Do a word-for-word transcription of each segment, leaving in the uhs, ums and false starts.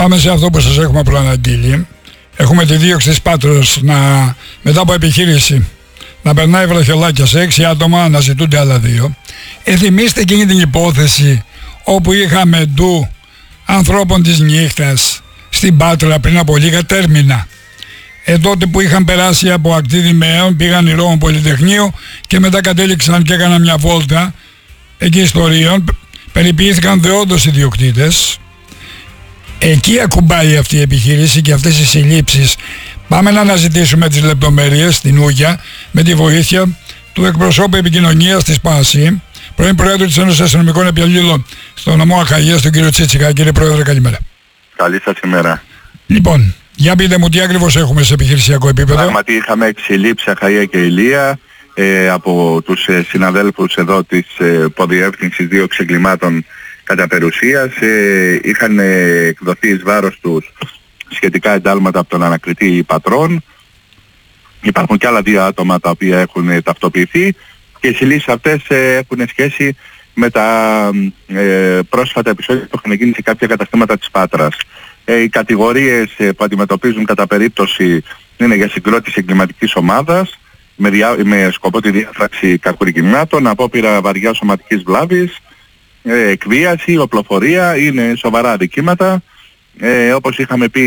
Πάμε σε αυτό που σας έχουμε προαναγγείλει. Έχουμε τη δίωξη της Πάτρος να, μετά από επιχείρηση να περνάει βραχιολάκια σε έξι άτομα, να ζητούνται άλλα δύο. Ε, θυμίστε εκείνη την υπόθεση όπου είχαμε ντου ανθρώπων της νύχτας στην Πάτρα πριν από λίγα τέρμινα. Ε, τότε που είχαν περάσει από ακτή Δημαίων, πήγαν Ρώμο Πολυτεχνείο και μετά κατέληξαν και έκαναν μια βόλτα εκεί στο Ρίον. Περιποιήθηκαν δεόντως οι διοκτήτες. Εκεί ακουμπάει αυτή η επιχείρηση και αυτές οι συλλήψεις. Πάμε να αναζητήσουμε τις λεπτομέρειες στην Ούγια με τη βοήθεια του εκπροσώπου επικοινωνίας της ΠΑΣΗ, πρώην Πρόεδρου της Ένωσης Αστυνομικών Επιαλλήλων στο νομό Αχαΐας, τον κύριο Τσίτσικα. Κύριε Πρόεδρε, καλημέρα. Καλή σας ημέρα. Λοιπόν, για πείτε μου τι ακριβώς έχουμε σε επιχειρησιακό επίπεδο. Πράγματι είχαμε εξελίψει Αχαΐα και Ηλία ε, από τους ε, συναδέλφους εδώ της ε, Ποδιεύθυνσης Δίωξης Εγκλημάτων κατά περιουσίας. Ε, είχαν ε, εκδοθεί εις βάρος τους σχετικά εντάλματα από τον ανακριτή Πατρών. Υπάρχουν και άλλα δύο άτομα τα οποία έχουν ε, ταυτοποιηθεί και οι συλλήψεις αυτές ε, έχουν σχέση με τα ε, πρόσφατα επεισόδια που έχουν γίνει σε κάποια καταστήματα της Πάτρας. Ε, οι κατηγορίες ε, που αντιμετωπίζουν κατά περίπτωση είναι για συγκρότηση εγκληματικής ομάδας με, διά, με σκοπό τη διάφραξη κακουργημάτων, απόπειρα βαριάς σωματικής βλάβης, ε, εκβίαση, οπλοφορία, είναι σοβαρά αδικήματα. Ε, όπως είχαμε πει,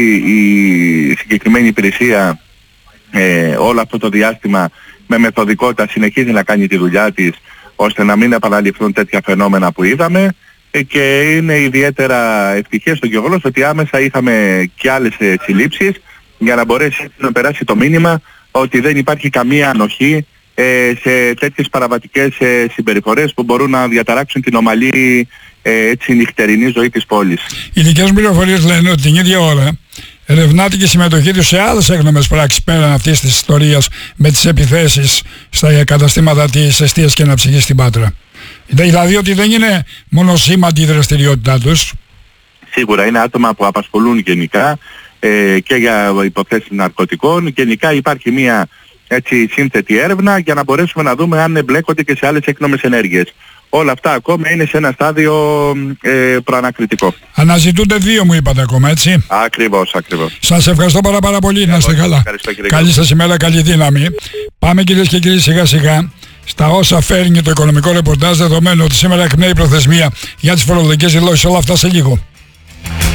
η συγκεκριμένη υπηρεσία ε, όλο αυτό το διάστημα με μεθοδικότητα συνεχίζει να κάνει τη δουλειά της ώστε να μην επαναληφθούν τέτοια φαινόμενα που είδαμε, ε, και είναι ιδιαίτερα ευτυχές το γεγονός ότι άμεσα είχαμε και άλλες ε, συλλήψεις για να μπορέσει να περάσει το μήνυμα ότι δεν υπάρχει καμία ανοχή ε, σε τέτοιες παραβατικές ε, συμπεριφορές που μπορούν να διαταράξουν την ομαλή ε, έτσι, νυχτερινή ζωή της πόλης. Οι δικές μου πληροφορίες λένε ότι την ίδια ώρα ερευνάται και η συμμετοχή του σε άλλες έγνομες πράξεις πέραν αυτής της ιστορίας με τις επιθέσεις στα καταστήματα της εστίας και αναψυχής στην Πάτρα. Δηλαδή ότι δεν είναι μονοσήμαντη η δραστηριότητά τους. Σίγουρα είναι άτομα που απασχολούν γενικά ε, και για υποθέσεις ναρκωτικών. Γενικά υπάρχει μια έτσι, σύνθετη έρευνα για να μπορέσουμε να δούμε αν εμπλέκονται και σε άλλες έκνομες ενέργειες. Όλα αυτά ακόμα είναι σε ένα στάδιο ε, προανακριτικό. Αναζητούνται δύο μου είπατε ακόμα, έτσι. Ακριβώς, ακριβώς. Σας ευχαριστώ πάρα πάρα πολύ, να είστε καλά. Καλή σας ημέρα, καλή δύναμη. Πάμε κυρίες και κύριοι σιγά σιγά στα όσα φέρνει το οικονομικό ρεπορτάζ, δεδομένου ότι σήμερα εκπνέει η προθεσμία για τις φορολογικές δηλώσεις. Όλα αυτά σε λίγο.